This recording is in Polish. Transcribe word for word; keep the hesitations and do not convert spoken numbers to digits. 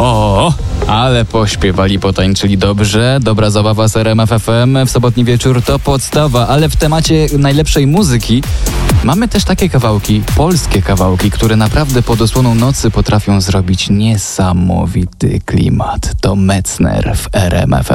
O, ale pośpiewali, potańczyli dobrze. Dobra zabawa z R M F F M w sobotni wieczór to podstawa, ale w temacie najlepszej muzyki mamy też takie kawałki, polskie kawałki, które naprawdę pod osłoną nocy potrafią zrobić niesamowity klimat. To Metzner w R M F M.